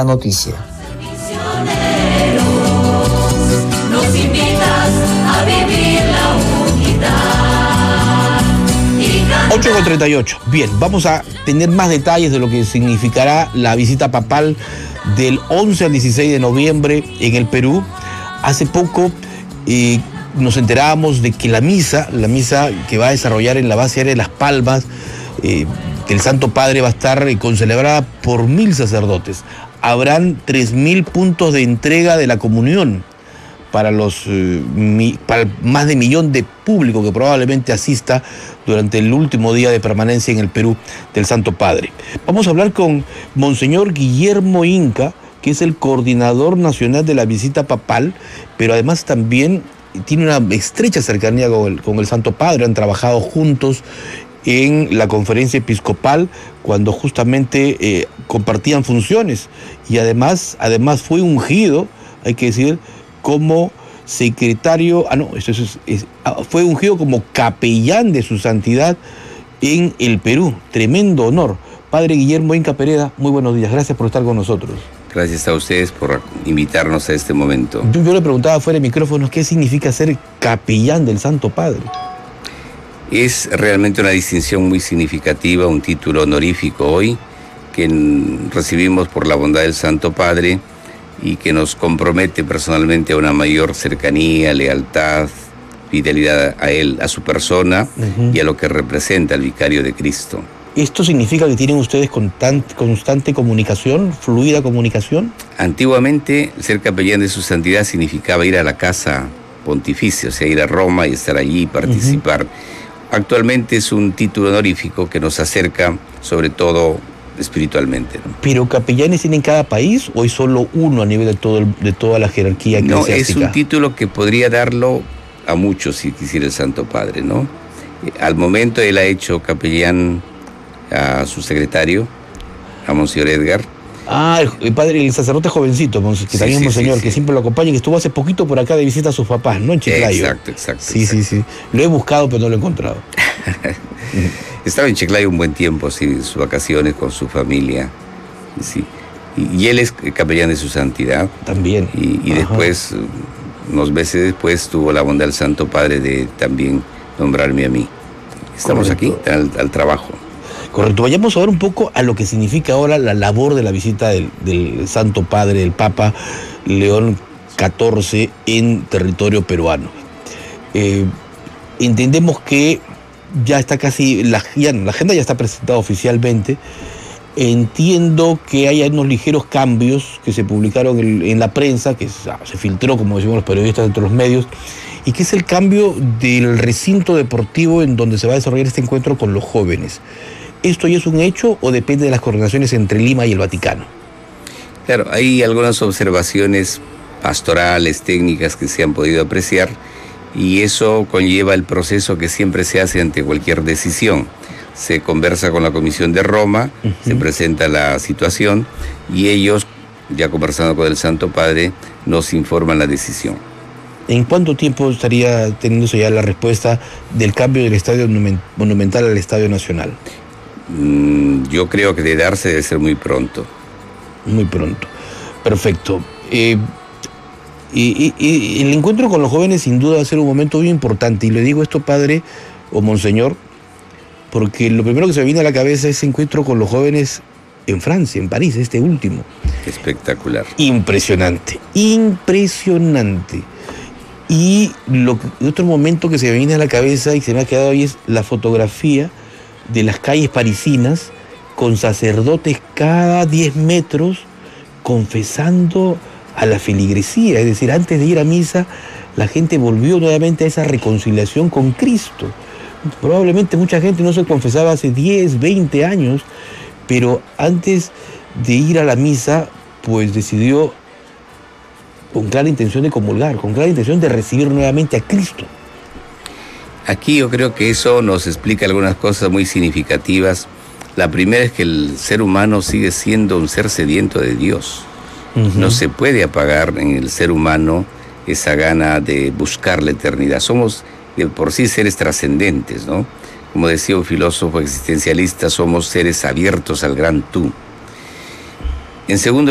noticia. Nos invitas a vivir la unidad. 8:38. Bien, vamos a tener más detalles de lo que significará la visita papal del 11 al 16 de noviembre en el Perú. Hace poco nos enterábamos de que la misa que va a desarrollar en la base aérea de Las Palmas, que el Santo Padre va a estar concelebrada por 1.000 sacerdotes. Habrán 3.000 puntos de entrega de la comunión para para más de 1 millón de público que probablemente asista durante el último día de permanencia en el Perú del Santo Padre. Vamos a hablar con Monseñor Guillermo Inca, que es el coordinador nacional de la visita papal, pero además también tiene una estrecha cercanía con el Santo Padre. Han trabajado juntos en la conferencia episcopal cuando justamente compartían funciones, y además fue ungido, hay que decir, como secretario, fue ungido como capellán de su santidad en el Perú. Tremendo honor. Padre Guillermo Inca Pereda, muy buenos días, gracias por estar con nosotros. Gracias a ustedes por invitarnos a este momento. Yo le preguntaba fuera de micrófonos, ¿qué significa ser capellán del Santo Padre? Es realmente una distinción muy significativa, un título honorífico hoy que recibimos por la bondad del Santo Padre y que nos compromete personalmente a una mayor cercanía, lealtad, fidelidad a él, a su persona y a lo que representa el vicario de Cristo. ¿Esto significa que tienen ustedes constante comunicación, fluida comunicación? Antiguamente, ser capellán de su santidad significaba ir a la casa pontificia, o sea, ir a Roma y estar allí y participar. Actualmente es un título honorífico que nos acerca, sobre todo, espiritualmente, ¿no? ¿Pero capellanes tienen cada país o es solo uno a nivel de toda la jerarquía eclesiástica? No, es un título que podría darlo a muchos si quisiera el Santo Padre, ¿no? Al momento él ha hecho capellán a su secretario, a Monseñor Edgar. El sacerdote jovencito, que también es Monseñor, que siempre lo acompaña y que estuvo hace poquito por acá de visita a sus papás, ¿no? En Chiclayo. Exacto. Sí. Lo he buscado, pero no lo he encontrado. Estaba en Chiclayo un buen tiempo, sí, sus vacaciones con su familia. Sí. Y él es capellán de su santidad. También. Y después, unos meses después, tuvo la bondad del Santo Padre de también nombrarme a mí. Estamos aquí al trabajo. Correcto, vayamos a ver un poco a lo que significa ahora la labor de la visita del Santo Padre, del Papa León XIV en territorio peruano. Entendemos que ya está casi, la agenda ya está presentada oficialmente. Entiendo que hay unos ligeros cambios que se publicaron en la prensa, que se filtró, como decimos los periodistas, entre los medios, y que es el cambio del recinto deportivo en donde se va a desarrollar este encuentro con los jóvenes. ¿Esto ya es un hecho o depende de las coordinaciones entre Lima y el Vaticano? Claro, hay algunas observaciones pastorales, técnicas que se han podido apreciar, y eso conlleva el proceso que siempre se hace ante cualquier decisión. Se conversa con la Comisión de Roma, se presenta la situación y ellos, ya conversando con el Santo Padre, nos informan la decisión. ¿En cuánto tiempo estaría teniéndose ya la respuesta del cambio del Estadio Monumental al Estadio Nacional? Yo creo que de darse debe ser muy pronto. Muy pronto. Perfecto. Y el encuentro con los jóvenes sin duda va a ser un momento muy importante. Y le digo esto, padre o monseñor, porque lo primero que se me viene a la cabeza es ese encuentro con los jóvenes en Francia, en París, este último. Espectacular. Impresionante. Y otro momento que se me viene a la cabeza y se me ha quedado ahí es la fotografía de las calles parisinas con sacerdotes cada 10 metros confesando a la feligresía. Es decir, antes de ir a misa, la gente volvió nuevamente a esa reconciliación con Cristo. Probablemente mucha gente no se confesaba hace 10, 20 años, pero antes de ir a la misa, pues decidió con clara intención de comulgar, con clara intención de recibir nuevamente a Cristo. Aquí yo creo que eso nos explica algunas cosas muy significativas. La primera es que el ser humano sigue siendo un ser sediento de Dios. No se puede apagar en el ser humano esa gana de buscar la eternidad. Somos de por sí seres trascendentes, ¿no? Como decía un filósofo existencialista, somos seres abiertos al gran tú. En segundo